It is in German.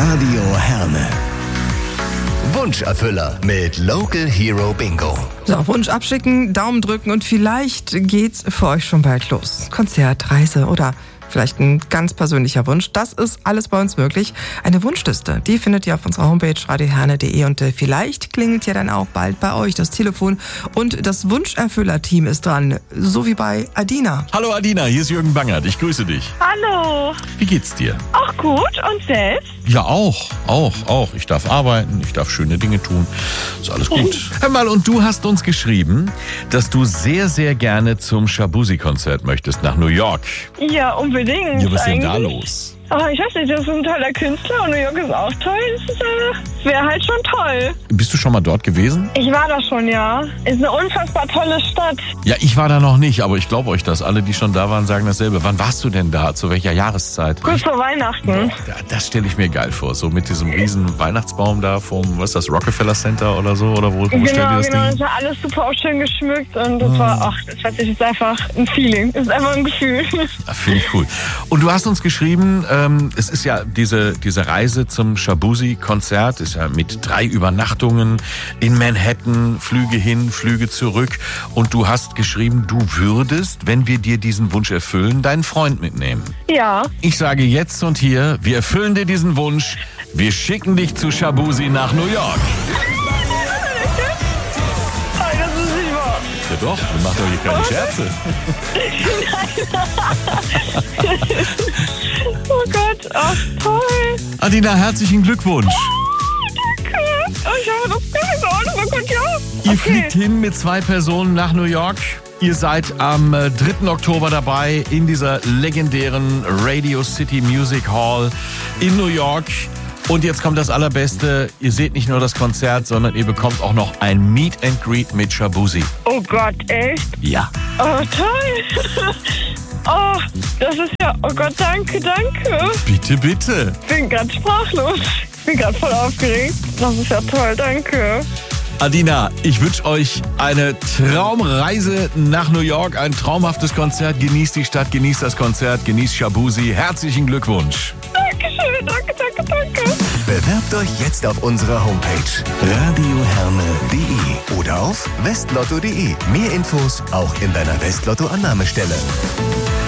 Radio Herne. Wunscherfüller mit Local Hero Bingo. So, Wunsch abschicken, Daumen drücken und vielleicht geht's für euch schon bald los. Konzert, Reise oder vielleicht ein ganz persönlicher Wunsch. Das ist alles bei uns möglich. Eine Wunschliste, die findet ihr auf unserer Homepage radioherne.de und vielleicht klingelt ja dann auch bald bei euch das Telefon und das Wunscherfüller-Team ist dran, so wie bei Adina. Hallo Adina, hier ist Jürgen Bangert, ich grüße dich. Hallo. Wie geht's dir? Auch gut, und selbst? Ja, auch. Ich darf arbeiten, ich darf schöne Dinge tun. Ist alles gut. Hör mal, und du hast uns geschrieben, dass du sehr, sehr gerne zum Shaboozey-Konzert möchtest nach New York. Ja, unbedingt. Ja, was ist denn da eigentlich. los? Oh, ich weiß nicht, das ist ein toller Künstler und New York ist auch toll. Das wäre halt schon toll. Bist du schon mal dort gewesen? Ich war da schon, ja. Ist eine unfassbar tolle Stadt. Ja, ich war da noch nicht, aber ich glaube euch das. Alle, die schon da waren, sagen dasselbe. Wann warst du denn da? Zu welcher Jahreszeit? Kurz vor Weihnachten. Ja, das stelle ich mir geil vor. So mit diesem riesen Weihnachtsbaum da vom, was ist das, Rockefeller Center oder so? Oder wo stellt ihr das Genau, Ding? das war alles super auch schön geschmückt und das war, das ist einfach ein Feeling. Das ist einfach ein Gefühl. Finde ich cool. Und du hast uns geschrieben, es ist ja diese Reise zum Shaboozey-Konzert, ist ja mit 3 Übernachtungen in Manhattan, Flüge hin, Flüge zurück. Und du hast geschrieben, du würdest, wenn wir dir diesen Wunsch erfüllen, deinen Freund mitnehmen. Ja. Ich sage jetzt und hier, wir erfüllen dir diesen Wunsch. Wir schicken dich zu Shaboozey nach New York. Oh, das ist nicht wahr. Ja doch, wir machen doch hier keine Scherze. Oh Gott, oh toll. Adina, herzlichen Glückwunsch. Danke. Oh, ich habe das gesagt. Oh Gott, ja. Ihr fliegt hin mit 2 Personen nach New York. Ihr seid am 3. Oktober dabei in dieser legendären Radio City Music Hall in New York. Und jetzt kommt das Allerbeste. Ihr seht nicht nur das Konzert, sondern ihr bekommt auch noch ein Meet and Greet mit Shaboozey. Oh Gott, echt? Ja. Oh, toll. Oh, das ist ja... Oh Gott, danke. Bitte, bitte. Ich bin gerade sprachlos. Ich bin gerade voll aufgeregt. Das ist ja toll, danke. Adina, ich wünsche euch eine Traumreise nach New York, ein traumhaftes Konzert. Genießt die Stadt, genießt das Konzert, genießt Shaboozey. Herzlichen Glückwunsch. Dankeschön, danke. Bewerbt euch jetzt auf unserer Homepage radioherne.de oder auf westlotto.de. Mehr Infos auch in deiner Westlotto-Annahmestelle.